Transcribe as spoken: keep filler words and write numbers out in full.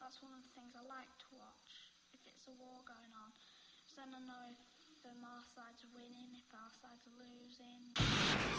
that's one of the things I like to watch, if it's a war going on. So then I know if um, our side's winning, if our side's losing.